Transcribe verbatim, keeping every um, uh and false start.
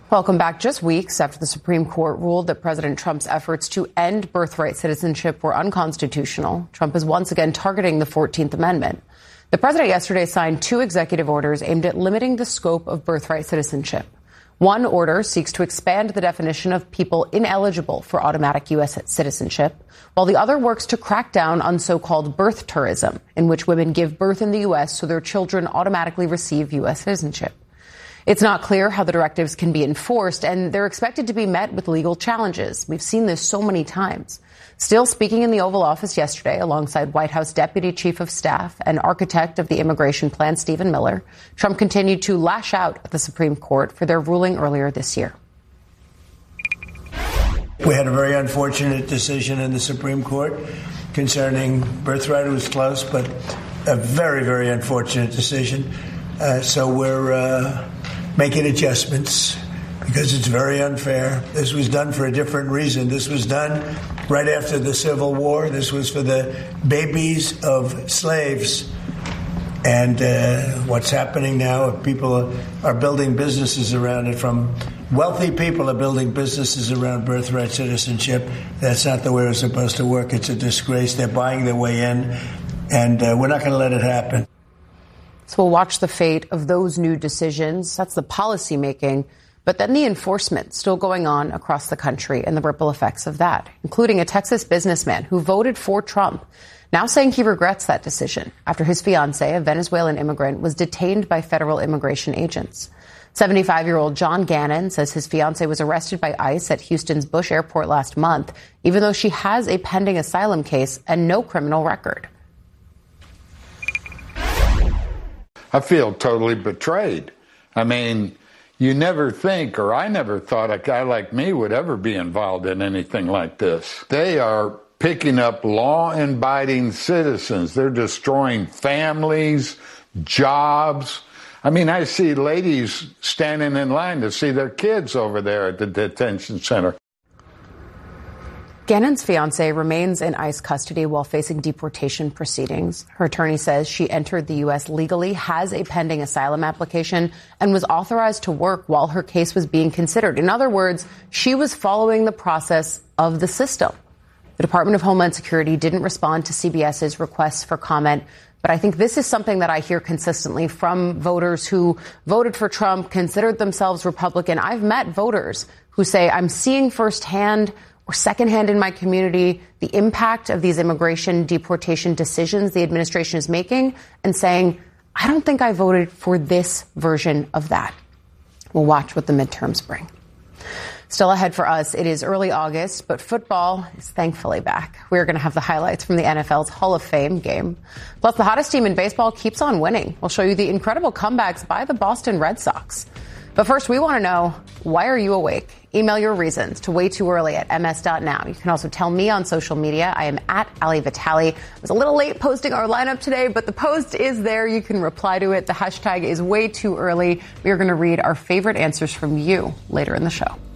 Welcome back. Just weeks after the Supreme Court ruled that President Trump's efforts to end birthright citizenship were unconstitutional, Trump is once again targeting the fourteenth Amendment. The president yesterday signed two executive orders aimed at limiting the scope of birthright citizenship. One order seeks to expand the definition of people ineligible for automatic U S citizenship, while the other works to crack down on so-called birth tourism, in which women give birth in the U S so their children automatically receive U S citizenship. It's not clear how the directives can be enforced, and they're expected to be met with legal challenges. We've seen this so many times. Still speaking in the Oval Office yesterday alongside White House Deputy Chief of Staff and architect of the immigration plan, Stephen Miller, Trump continued to lash out at the Supreme Court for their ruling earlier this year. We had a very unfortunate decision in the Supreme Court concerning birthright. It was close, but a very, very unfortunate decision. Uh, so we're uh, making adjustments because it's very unfair. This was done for a different reason. This was done right after the Civil War. This was for the babies of slaves. And uh, what's happening now, people are building businesses around it. From wealthy people are building businesses around birthright citizenship. That's not the way it's supposed to work. It's a disgrace. They're buying their way in, and uh, we're not going to let it happen. So we'll watch the fate of those new decisions. That's the policy making. But then the enforcement still going on across the country and the ripple effects of that, including a Texas businessman who voted for Trump, now saying he regrets that decision after his fiancée, a Venezuelan immigrant, was detained by federal immigration agents. seventy-five-year-old John Gannon says his fiancée was arrested by ICE at Houston's Bush Airport last month, even though she has a pending asylum case and no criminal record. I feel totally betrayed. I mean, you never think, or I never thought a guy like me would ever be involved in anything like this. They are picking up law-abiding citizens. They're destroying families, jobs. I mean, I see ladies standing in line to see their kids over there at the detention center. Gannon's fiancée remains in ICE custody while facing deportation proceedings. Her attorney says she entered the U S legally, has a pending asylum application, and was authorized to work while her case was being considered. In other words, she was following the process of the system. The Department of Homeland Security didn't respond to CBS's requests for comment, but I think this is something that I hear consistently from voters who voted for Trump, considered themselves Republican. I've met voters who say, I'm seeing firsthand or secondhand in my community the impact of these immigration deportation decisions the administration is making, and saying, I don't think I voted for this version of that. We'll watch what the midterms bring. Still ahead for us, it is early August, but football is thankfully back. We're going to have the highlights from the N F L's Hall of Fame game. Plus, the hottest team in baseball keeps on winning. We'll show you the incredible comebacks by the Boston Red Sox. But first, we want to know, why are you awake? Email your reasons to way too early at m s dot now. You can also tell me on social media. I am at Ali Vitale. I was a little late posting our lineup today, but the post is there. You can reply to it. The hashtag is way too early. We are going to read our favorite answers from you later in the show.